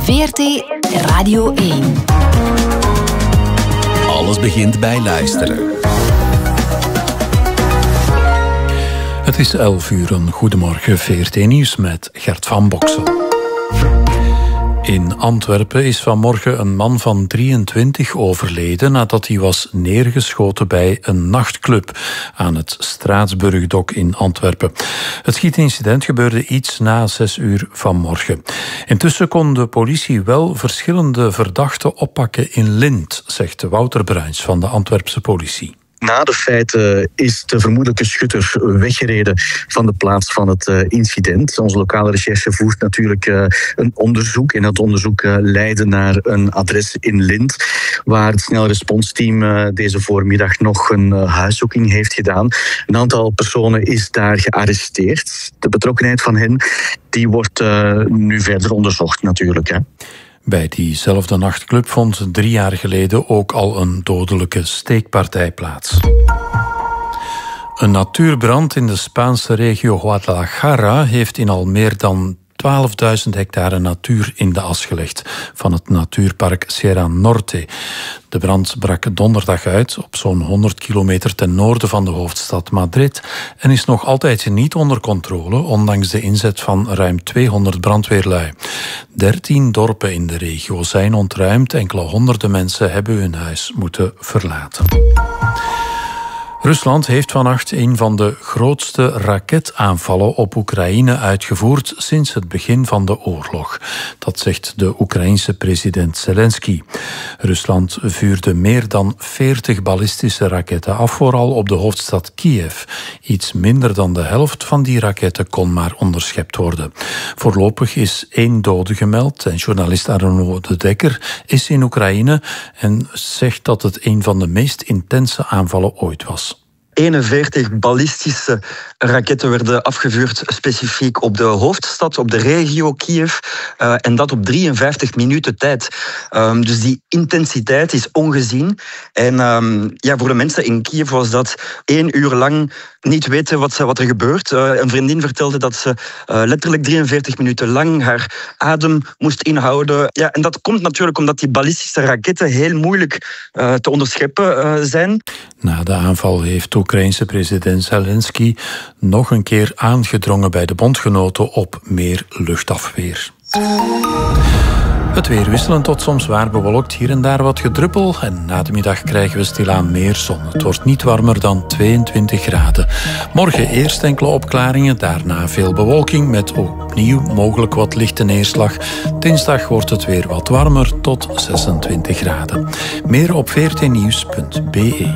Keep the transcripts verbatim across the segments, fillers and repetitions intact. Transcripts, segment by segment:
V R T Radio één. Alles begint bij luisteren. Het is elf uur, een goedemorgen, V R T Nieuws met Gert van Boksel. In Antwerpen is vanmorgen een man van drieëntwintig overleden nadat hij was neergeschoten bij een nachtclub aan het Straatsburgdok in Antwerpen. Het schietincident gebeurde iets na zes uur vanmorgen. Intussen kon de politie wel verschillende verdachten oppakken in Lint, zegt Wouter Bruins van de Antwerpse politie. Na de feiten is de vermoedelijke schutter weggereden van de plaats van het incident. Onze lokale recherche voert natuurlijk een onderzoek. En dat onderzoek leidde naar een adres in Lint, waar het snelle responsteam deze voormiddag nog een huiszoeking heeft gedaan. Een aantal personen is daar gearresteerd. De betrokkenheid van hen die wordt nu verder onderzocht natuurlijk, hè. Bij diezelfde nachtclub vond drie jaar geleden ook al een dodelijke steekpartij plaats. Een natuurbrand in de Spaanse regio Guadalajara heeft in al meer dan twaalfduizend hectare natuur in de as gelegd van het natuurpark Sierra Norte. De brand brak donderdag uit op zo'n honderd kilometer ten noorden van de hoofdstad Madrid en is nog altijd niet onder controle, ondanks de inzet van ruim tweehonderd brandweerlui. Dertien dorpen in de regio zijn ontruimd, enkele honderden mensen hebben hun huis moeten verlaten. Rusland heeft vannacht een van de grootste raketaanvallen op Oekraïne uitgevoerd sinds het begin van de oorlog. Dat zegt de Oekraïense president Zelensky. Rusland vuurde meer dan veertig ballistische raketten af, vooral op de hoofdstad Kiev. Iets minder dan de helft van die raketten kon maar onderschept worden. Voorlopig is één dode gemeld en journalist Arno de Dekker is in Oekraïne en zegt dat het een van de meest intense aanvallen ooit was. eenenveertig ballistische raketten werden afgevuurd specifiek op de hoofdstad, op de regio Kiev. Uh, en dat op drieënvijftig minuten tijd. Um, dus die intensiteit is ongezien. En um, ja, voor de mensen in Kiev was dat één uur lang niet weten wat, wat er gebeurt. Uh, een vriendin vertelde dat ze uh, letterlijk drieënveertig minuten lang haar adem moest inhouden. Ja, en dat komt natuurlijk omdat die ballistische raketten heel moeilijk uh, te onderscheppen uh, zijn. Na de aanval heeft de Oekraïense president Zelensky nog een keer aangedrongen bij de bondgenoten op meer luchtafweer. Het weer wisselend tot soms zwaar bewolkt, hier en daar wat gedruppel en na de middag krijgen we stilaan meer zon. Het wordt niet warmer dan tweeëntwintig graden. Morgen eerst enkele opklaringen, daarna veel bewolking met opnieuw mogelijk wat lichte neerslag. Dinsdag wordt het weer wat warmer tot zesentwintig graden. Meer op v r t nieuws punt b e.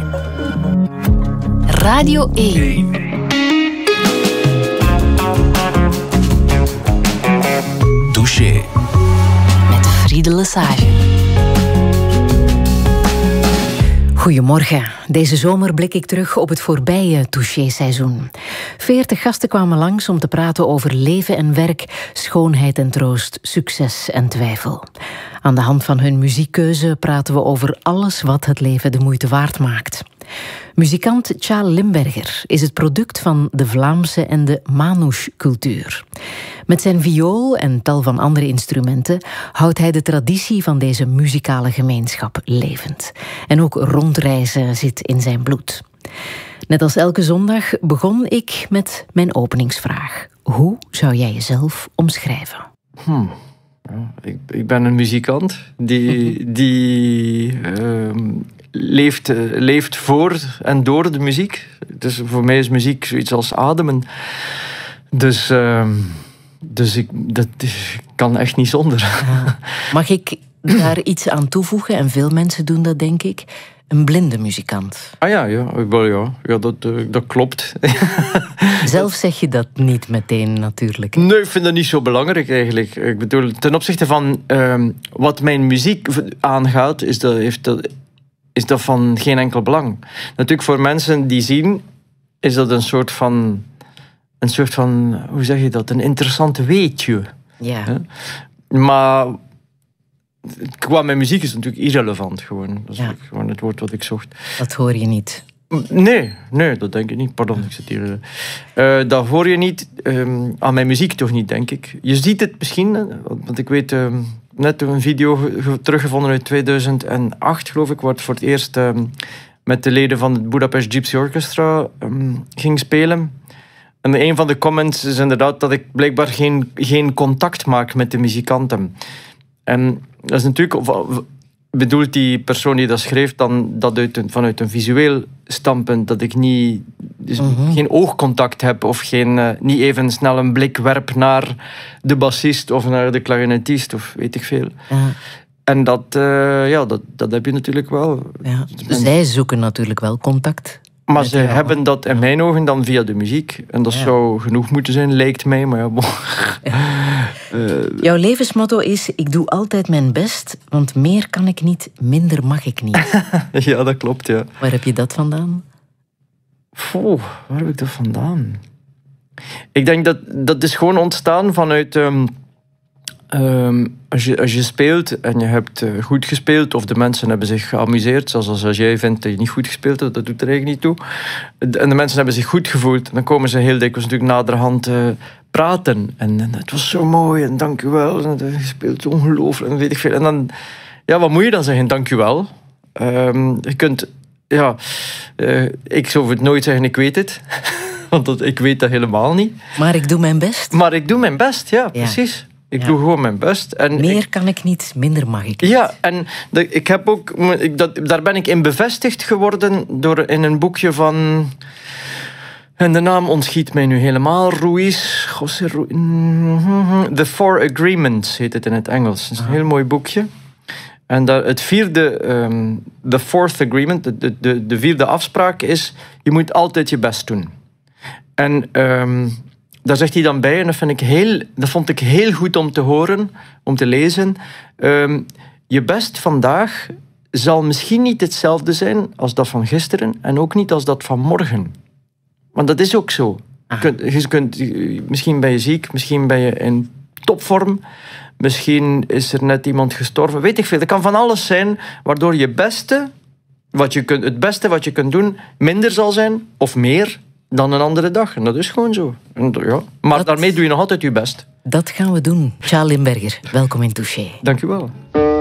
Radio één. Touché. Met Friede Lesage. Goedemorgen. Deze zomer blik ik terug op het voorbije Touché-seizoen. Veertig gasten kwamen langs om te praten over leven en werk, schoonheid en troost, succes en twijfel. Aan de hand van hun muziekkeuze praten we over alles wat het leven de moeite waard maakt. Muzikant Tjaal Limberger is het product van de Vlaamse en de Manouche-cultuur. Met zijn viool en tal van andere instrumenten houdt hij de traditie van deze muzikale gemeenschap levend. En ook rondreizen zit in zijn bloed. Net als elke zondag begon ik met mijn openingsvraag. Hoe zou jij jezelf omschrijven? Hmm. Ja, ik, ik ben een muzikant die, die uh, leeft, uh, leeft voor en door de muziek. Dus voor mij is muziek zoiets als ademen. Dus, uh, dus ik, dat ik kan echt niet zonder. Ja. Mag ik daar iets aan toevoegen? En veel mensen doen dat, denk ik. Een blinde muzikant. Ah ja, ja, wel, ja. ja dat, dat klopt. Zelf zeg je dat niet meteen natuurlijk. Nee, ik vind dat niet zo belangrijk eigenlijk. Ik bedoel, ten opzichte van uh, wat mijn muziek aangaat, is dat, heeft dat, is dat van geen enkel belang. Natuurlijk voor mensen die zien, is dat een soort van, een soort van, hoe zeg je dat, een interessant weetje. Ja. Ja? Maar qua mijn muziek is het natuurlijk irrelevant gewoon. Dat is ja. gewoon het woord wat ik zocht. Dat hoor je niet. Nee, nee, dat denk ik niet. Pardon, ik zit hier. Uh, dat hoor je niet. Um, aan mijn muziek toch niet, denk ik. Je ziet het misschien, want ik weet... Um, net een video ge- teruggevonden uit tweeduizend acht, geloof ik, waar het voor het eerst um, met de leden van het Budapest Gypsy Orchestra um, ging spelen. En een van de comments is inderdaad dat ik blijkbaar geen, geen contact maak met de muzikanten. En dat is natuurlijk... Bedoelt die persoon die dat schreef dan dat uit een, vanuit een visueel standpunt, dat ik niet, dus mm-hmm. geen oogcontact heb of geen, uh, niet even snel een blik werp naar de bassist of naar de clarinetist of weet ik veel. Ja. En dat, uh, ja, dat, dat heb je natuurlijk wel. Ja. Zij zoeken natuurlijk wel contact. Maar ze hebben dat in mijn ogen dan via de muziek. En dat ja. zou genoeg moeten zijn, lijkt mij. Maar ja, bon. uh, Jouw levensmotto is: ik doe altijd mijn best, want meer kan ik niet, minder mag ik niet. Ja, dat klopt, ja. Waar heb je dat vandaan? Oeh, waar heb ik dat vandaan? Ik denk dat dat is gewoon ontstaan vanuit... Um, Um, als, je, als je speelt en je hebt uh, goed gespeeld of de mensen hebben zich geamuseerd, zoals als jij vindt dat je niet goed gespeeld hebt, dat doet er eigenlijk niet toe. En de mensen hebben zich goed gevoeld. Dan komen ze heel dikwijls natuurlijk naderhand uh, praten. En, en het was zo mooi en dank u wel. En je speelt ongelooflijk en weet ik veel. En dan, ja, wat moet je dan zeggen? Dank u wel. Um, je kunt, ja, uh, ik zou het nooit zeggen, ik weet het. Want dat, ik weet dat helemaal niet. Maar ik doe mijn best. Maar ik doe mijn best, ja, ja. precies. Ik ja. doe gewoon mijn best. En Meer ik, kan ik niet, minder mag ik niet. Ja, en de, ik heb ook, ik, dat, daar ben ik in bevestigd geworden door in een boekje van... En de naam ontschiet mij nu helemaal. Ruiz... José Ruiz... The Four Agreements heet het in het Engels. Het is een heel mooi boekje. En dat, het vierde... Um, the Fourth Agreement, de, de, de vierde afspraak is... Je moet altijd je best doen. En... Um, Daar zegt hij dan bij, en dat, vind ik heel, dat vond ik heel goed om te horen, om te lezen. Um, je best vandaag zal misschien niet hetzelfde zijn als dat van gisteren en ook niet als dat van morgen. Want dat is ook zo. Je kunt, je kunt, misschien ben je ziek, misschien ben je in topvorm, misschien is er net iemand gestorven, weet ik veel. Dat kan van alles zijn, waardoor je beste, wat je kunt, het beste wat je kunt doen minder zal zijn, of meer, dan een andere dag. En dat is gewoon zo. En, ja. Maar dat, daarmee doe je nog altijd je best. Dat gaan we doen. Charles Limberger, welkom in Touché. Dank u wel.